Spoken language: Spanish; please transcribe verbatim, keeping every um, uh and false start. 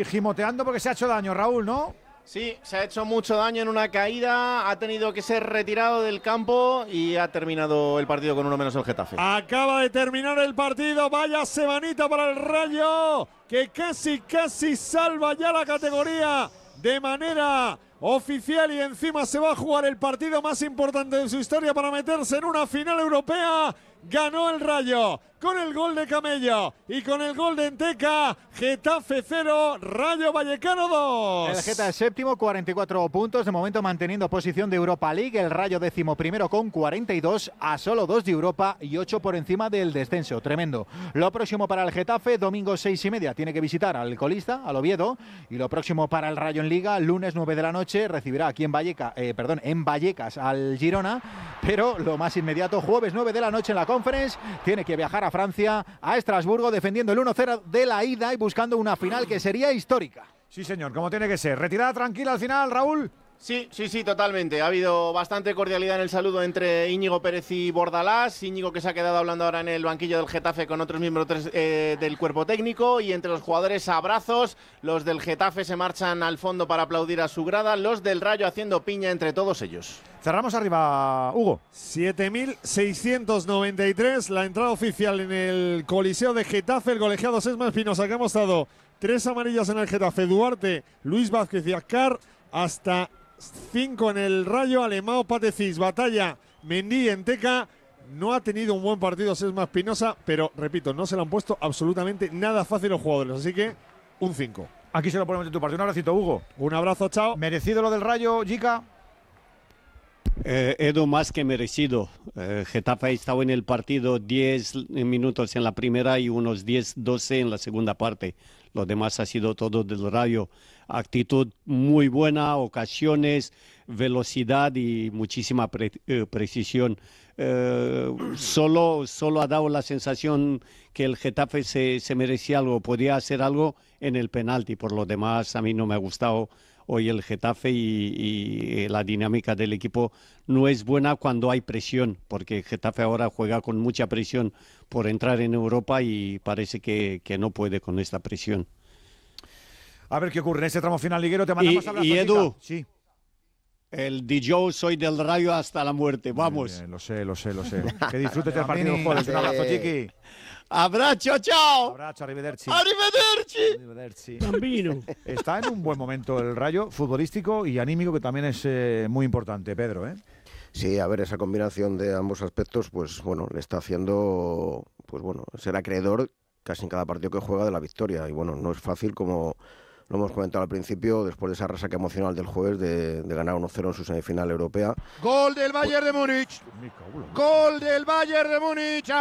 ahí gimoteando porque se ha hecho daño, Raúl, ¿no? Sí, se ha hecho mucho daño en una caída, ha tenido que ser retirado del campo y ha terminado el partido con uno menos el Getafe. Acaba de terminar el partido, vaya semanita para el Rayo, que casi, casi salva ya la categoría de manera oficial y encima se va a jugar el partido más importante de su historia para meterse en una final europea. Ganó el Rayo con el gol de Camello y con el gol de Enteca. Getafe cero, Rayo Vallecano dos. El Getafe séptimo, cuarenta y cuatro puntos, de momento manteniendo posición de Europa League. El Rayo décimo primero con cuarenta y dos, a solo dos de Europa y ocho por encima del descenso. Tremendo. Lo próximo para el Getafe, domingo seis y media, tiene que visitar al colista, al Oviedo. Y lo próximo para el Rayo en Liga, lunes nueve de la noche, recibirá aquí en, Valleca, eh, perdón, en Vallecas al Girona. Pero lo más inmediato, jueves nueve de la noche en la Conference, tiene que viajar a Francia, a Estrasburgo, defendiendo el uno cero de la ida y buscando una final que sería histórica. Sí, señor, como tiene que ser. Retirada tranquila al final, Raúl. Sí, sí, sí, totalmente. Ha habido bastante cordialidad en el saludo entre Íñigo Pérez y Bordalás. Íñigo, que se ha quedado hablando ahora en el banquillo del Getafe con otros miembros eh, del cuerpo técnico, y entre los jugadores abrazos. Los del Getafe se marchan al fondo para aplaudir a su grada, los del Rayo haciendo piña entre todos ellos. Cerramos arriba, Hugo. siete mil seiscientos noventa y tres, la entrada oficial en el Coliseo de Getafe. El colegiado Sesma Espinosa, que ha mostrado tres amarillas en el Getafe: Duarte, Luis Vázquez y Azcar. Hasta cinco en el Rayo: Alemão, Patecís, Batalla, Mendy, Enteca. No ha tenido un buen partido Sesma Espinosa, pero repito, no se le han puesto absolutamente nada fácil los jugadores, así que un cinco. Aquí se lo ponemos en tu partido. Un abracito, Hugo. Un abrazo, chao. ¿Merecido lo del Rayo, Jica? Eh, Edu, más que merecido. Eh, Getafe ha estado en el partido diez minutos en la primera y unos diez, doce en la segunda parte. Lo demás ha sido todo del Rayo. Actitud muy buena, ocasiones, velocidad y muchísima pre eh, precisión. Eh, solo, solo ha dado la sensación que el Getafe se, se merecía algo, podía hacer algo en el penalti. Por lo demás, a mí no me ha gustado hoy el Getafe y, y la dinámica del equipo no es buena cuando hay presión, porque Getafe ahora juega con mucha presión por entrar en Europa y parece que, que no puede con esta presión. A ver qué ocurre en este tramo final liguero. Te mandamos Y, abrazos, y Edu, sí. el D J soy del Rayo hasta la muerte, vamos. Bien, lo sé, lo sé, lo sé. Que disfrutes del partido jueves. Un abrazo, Chiqui. Abrazo, chao. Abrazo, arrivederci. Arrivederci. Arrivederci. Bambino. Está en un buen momento el Rayo, futbolístico y anímico, que también es eh, muy importante, Pedro, ¿eh? Sí, a ver, esa combinación de ambos aspectos, pues bueno, le está haciendo, pues bueno, ser acreedor casi en cada partido que juega de la victoria. Y bueno, no es fácil, como lo hemos comentado al principio, después de esa resaca emocional del jueves de, de ganar uno cero en su semifinal europea. Gol del Bayern de Múnich. Gol del Bayern de Múnich.